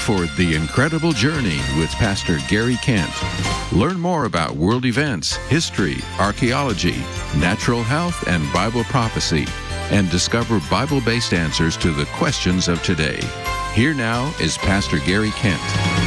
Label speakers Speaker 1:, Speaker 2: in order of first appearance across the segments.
Speaker 1: for The Incredible Journey with Pastor Gary Kent. Learn more about world events, history, archaeology, natural health, and Bible prophecy, and discover Bible-based answers to the questions of today. Here now is Pastor Gary Kent.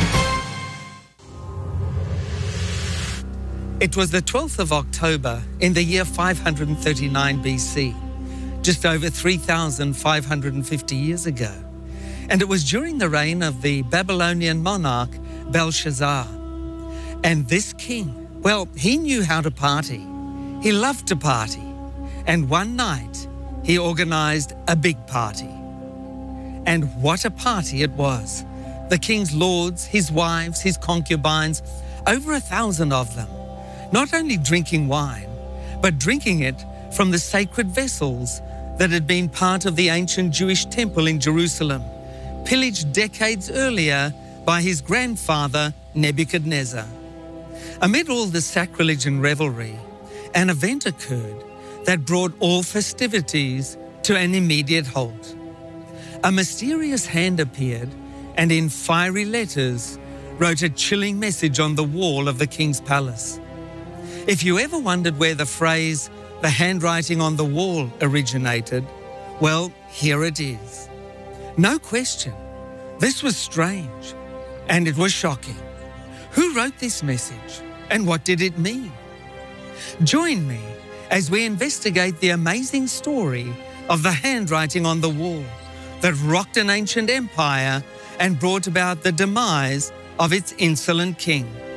Speaker 2: It was the 12th of October in the year 539 BC, just over 3,550 years ago. And it was during the reign of the Babylonian monarch Belshazzar. And this king, well, he knew how to party. He loved to party. And one night, he organized a big party. And what a party it was. The king's lords, his wives, his concubines, over 1,000 of them, not only drinking wine, but drinking it from the sacred vessels that had been part of the ancient Jewish temple in Jerusalem, pillaged decades earlier by his grandfather, Nebuchadnezzar. Amid all the sacrilege and revelry, an event occurred that brought all festivities to an immediate halt. A mysterious hand appeared and in fiery letters wrote a chilling message on the wall of the king's palace. If you ever wondered where the phrase, "the handwriting on the wall," originated, well, here it is. No question, this was strange and it was shocking. Who wrote this message and what did it mean? Join me as we investigate the amazing story of the handwriting on the wall that rocked an ancient empire and brought about the demise of its insolent king.